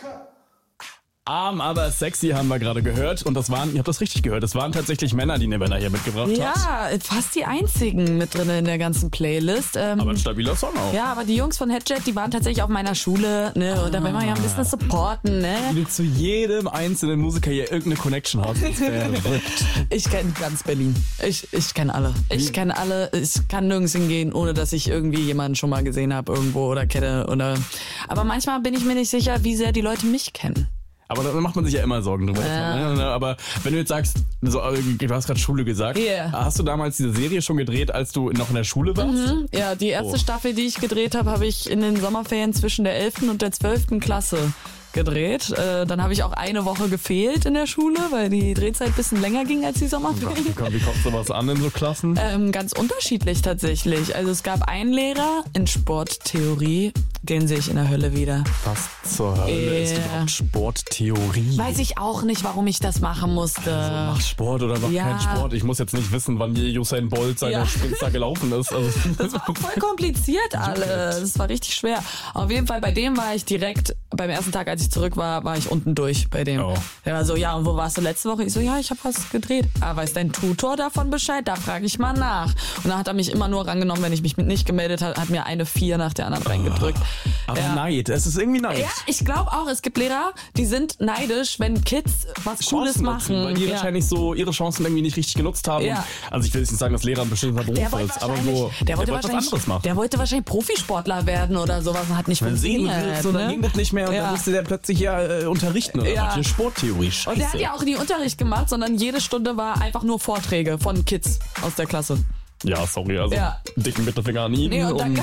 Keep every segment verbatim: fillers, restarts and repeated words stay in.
Arm, aber sexy haben wir gerade gehört. Und das waren, ihr habt das richtig gehört, das waren tatsächlich Männer, die Nirvana hier mitgebracht ja, hat. Ja, fast die einzigen mit drin in der ganzen Playlist. Ähm, aber ein stabiler Song auch. Ja, aber die Jungs von Headjet, die waren tatsächlich auf meiner Schule. Ne? Und da will man ja ein bisschen supporten. Ne? Wie du zu jedem einzelnen Musiker hier irgendeine Connection hast. Das ist verrückt. Ich kenne ganz Berlin. Ich, ich kenne alle. Ich kenne alle. Ich kann nirgends hingehen, ohne dass ich irgendwie jemanden schon mal gesehen habe irgendwo oder kenne. Oder. Aber manchmal bin ich mir nicht sicher, wie sehr die Leute mich kennen. Aber da macht man sich ja immer Sorgen drüber. Ja. Ne? Aber wenn du jetzt sagst, so, du hast gerade Schule gesagt, yeah. Hast du damals diese Serie schon gedreht, als du noch in der Schule warst? Mhm. Ja, die erste oh. Staffel, die ich gedreht habe, habe ich in den Sommerferien zwischen der elften und der zwölften Klasse gedreht. Äh, dann habe ich auch eine Woche gefehlt in der Schule, weil die Drehzeit ein bisschen länger ging als die Sommerferien. Wie kommt, wie kommt sowas an in so Klassen? Ähm, ganz unterschiedlich tatsächlich. Also es gab einen Lehrer in Sporttheorie, den sehe ich in der Hölle wieder. Was zur Hölle äh, ist überhaupt Sporttheorie? Weiß ich auch nicht, warum ich das machen musste. Also mach Sport oder mach ja. keinen Sport. Ich muss jetzt nicht wissen, wann hier Usain Bolt seine ja. Sprints da gelaufen ist. Also das war voll kompliziert alles. Das war richtig schwer. Auf jeden Fall, bei dem war ich direkt, beim ersten Tag, als ich zurück war, war ich unten durch bei dem. Oh. Der war so, ja, und wo warst du letzte Woche? Ich so, ja, ich habe was gedreht. Ah, weiß dein Tutor davon Bescheid? Da frage ich mal nach. Und dann hat er mich immer nur rangenommen, wenn ich mich nicht gemeldet habe, hat mir eine vier nach der anderen reingedrückt. Aber ja. Neid, es ist irgendwie Neid. Ja, ich glaube auch, es gibt Lehrer, die sind neidisch, wenn Kids was Chancen Cooles machen. Nutzen, weil die ja. wahrscheinlich so ihre Chancen irgendwie nicht richtig genutzt haben. Ja. Also ich will jetzt nicht sagen, dass Lehrer ein bestimmter Beruf ist, aber so, der, der wollte was anderes machen. Der wollte wahrscheinlich Profisportler werden oder sowas und hat nicht dann funktioniert. Sehen willst, so, dann ne? ging das nicht mehr und ja. dann musste der plötzlich ja äh, unterrichten oder ja. was? Sporttheorie, scheiße. Und der hat ja auch nie Unterricht gemacht, sondern jede Stunde war einfach nur Vorträge von Kids aus der Klasse. Ja, sorry, also ja. dicken Mittelfinger an ihn. Nee, und, und, dann,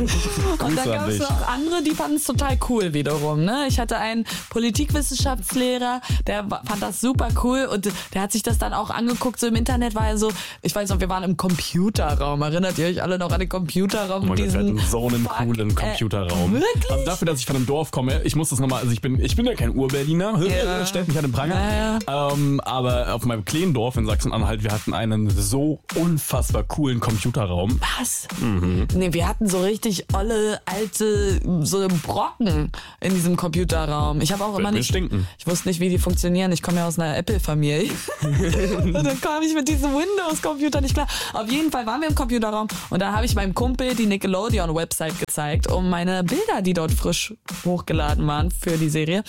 und dann gab es noch andere, die fanden es total cool wiederum. Ne? Ich hatte einen Politikwissenschaftlehrer, der fand das super cool und der hat sich das dann auch angeguckt. So im Internet war er so, ich weiß noch, wir waren im Computerraum. Erinnert ihr euch alle noch an den Computerraum? Oh mein Gott, wir hatten so einen Fuck, coolen Computerraum. Äh, wirklich? Also dafür, dass ich von einem Dorf komme, ich muss das nochmal, also ich bin, ich bin ja kein Ur-Berliner, ja. stellt mich an den Pranger. Ja, ja. Ähm, aber auf meinem kleinen Dorf in Sachsen-Anhalt, wir hatten einen so unfassbar coolen Computerraum. Was? Mhm. Nee, wir hatten so richtig olle, alte, so Brocken in diesem Computerraum. Ich habe auch Wird immer nicht, stinken. ich wusste nicht, wie die funktionieren. Ich komme ja aus einer Apple-Familie. Und dann kam ich mit diesem Windows-Computer nicht klar. Auf jeden Fall waren wir im Computerraum und da habe ich meinem Kumpel die Nickelodeon-Website gezeigt, um meine Bilder, die dort frisch hochgeladen waren für die Serie,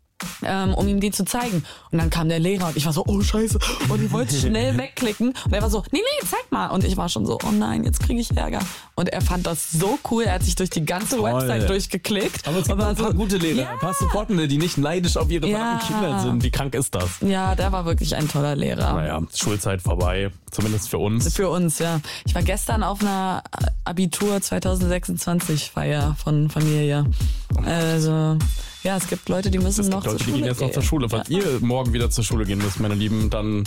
Ähm, um ihm die zu zeigen. Und dann kam der Lehrer und ich war so, oh scheiße. Und ich wollte schnell wegklicken. Und er war so, nee, nee, zeig mal. Und ich war schon so, oh nein, jetzt kriege ich Ärger. Und er fand das so cool. Er hat sich durch die ganze Toll. Website durchgeklickt. Aber es gibt ein paar so, gute Lehrer, ja. ein paar Supportende, die nicht neidisch auf ihre ja. Kinder sind. Wie krank ist das? Ja, der war wirklich ein toller Lehrer. Naja, Schulzeit vorbei. Zumindest für uns. Für uns, ja. Ich war gestern auf einer Abitur zwanzig sechsundzwanzig Feier von Familie. Also... Ja, es gibt Leute, die müssen es noch gibt Leute, zur Schule die gehen jetzt gehen. noch zur Schule. Falls ja. ihr morgen wieder zur Schule gehen müsst, meine Lieben, dann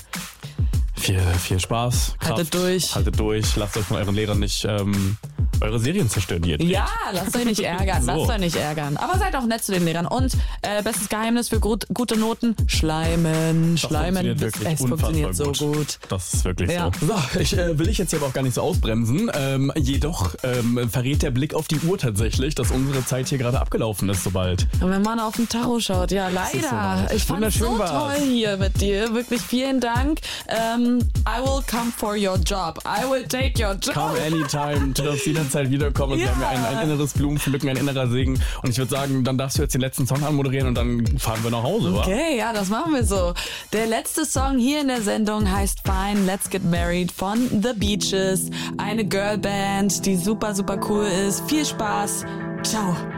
viel, viel Spaß, Kraft. Haltet durch. Haltet durch. Lasst euch von euren Lehrern nicht ähm, eure Serien zerstören, die ihr dreht. Ja, lasst euch nicht ärgern. so. Lasst euch nicht ärgern. Aber seid auch nett zu den Lehrern. Und äh, bestes Geheimnis für gut, gute Noten, Schleimen. Das Schleimen. Funktioniert wirklich es funktioniert so gut. Das ist wirklich ja. so. So, ich äh, will ich jetzt hier aber auch gar nicht so ausbremsen. Ähm, jedoch ähm, verrät der Blick auf die Uhr tatsächlich, dass unsere Zeit hier gerade abgelaufen ist, sobald. Und wenn man auf den Tacho schaut, ja leider. So ich fand es so toll hier mit dir. Wirklich vielen Dank. Ähm, I will come for your job. I will take your job. Come anytime. Du darfst jederzeit wiederkommen. Ja. Wir haben ja ein, ein inneres Blumenpflücken, ein innerer Segen. Und ich würde sagen, dann darfst du jetzt den letzten Song anmoderieren und dann fahren wir nach Hause, wa? Okay, ja, das machen wir so. Der letzte Song hier in der Sendung heißt Fine, Let's Get Married von The Beaches. Eine Girlband, die super, super cool ist. Viel Spaß. Ciao.